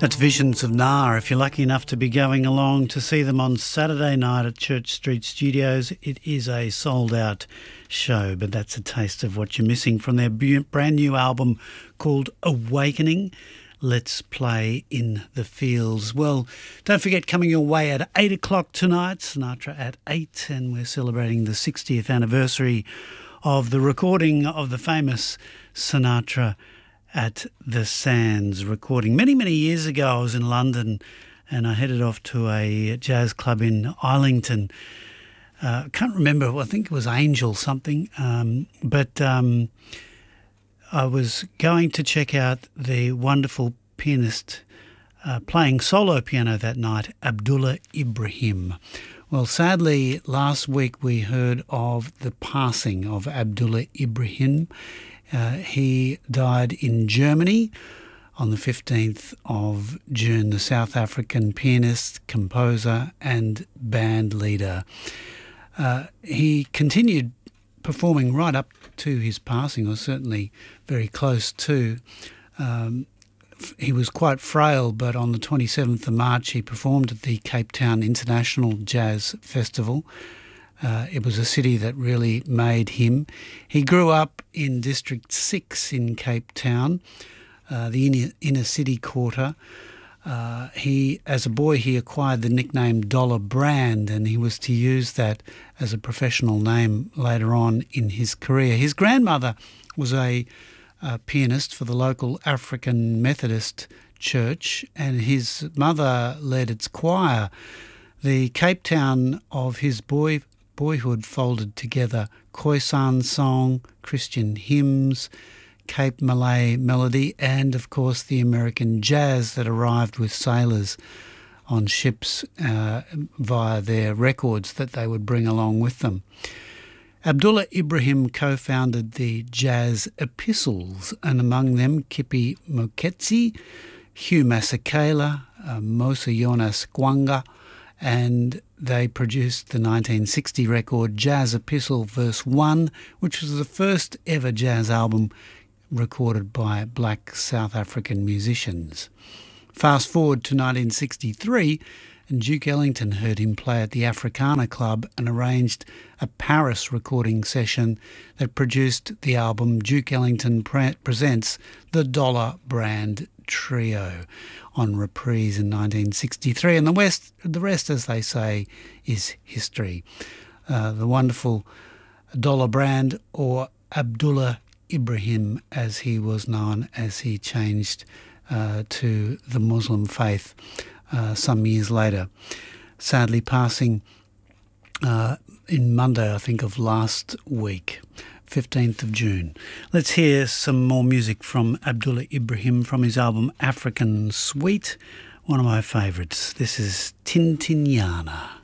That's Visions of Nar. If you're lucky enough to be going along to see them on Saturday night at Church Street Studios, it is a sold-out show, but that's a taste of what you're missing from their brand new album called Awakening. Let's Play in the Fields. Well, don't forget, coming your way at 8 o'clock tonight, Sinatra at 8, and we're celebrating the 60th anniversary of the recording of the famous Sinatra at the Sands recording. Many, many years ago, I was in London and I headed off to a jazz club in Islington. I can't remember, I think it was Angel something, but I was going to check out the wonderful pianist playing solo piano that night, Abdullah Ibrahim. Well, sadly, last week we heard of the passing of Abdullah Ibrahim. He died in Germany on the 15th of June, the South African pianist, composer and band leader. He continued performing right up to his passing, or certainly very close to. He was quite frail, but on the 27th of March he performed at the Cape Town International Jazz Festival. It was a city that really made him. He grew up in District 6 in Cape Town, the inner city quarter. As a boy, he acquired the nickname Dollar Brand, and he was to use that as a professional name later on in his career. His grandmother was a pianist for the local African Methodist church, and his mother led its choir. The Cape Town of his boyhood folded together Khoisan song, Christian hymns, Cape Malay melody, and of course the American jazz that arrived with sailors on ships via their records that they would bring along with them. Abdullah Ibrahim co-founded the Jazz Epistles, and among them Kippie Moeketsi, Hugh Masekela, Mosa Jonas Gwanga, and they produced the 1960 record Jazz Epistle Verse 1, which was the first ever jazz album recorded by black South African musicians. Fast forward to 1963, and Duke Ellington heard him play at the Africana Club and arranged a Paris recording session that produced the album Duke Ellington Presents the Dollar Brand Trio, on reprise in 1963. And the rest, as they say, is history. The wonderful Dollar Brand, or Abdullah Ibrahim as he was known, as he changed to the Muslim faith some years later, sadly passing in Monday, I think, of last week, 15th of June. Let's hear some more music from Abdullah Ibrahim from his album African Suite, one of my favourites. This is Tintinyana.